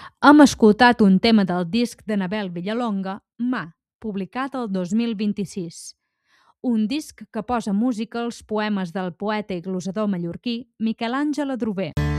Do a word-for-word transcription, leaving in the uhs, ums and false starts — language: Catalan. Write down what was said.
Hem escoltat un tema del disc de Nabel Villalonga, Mà, publicat el dos mil vint-i-sis. Un disc que posa música als poemes del poeta i glosador mallorquí Miquel Àngel Adrover.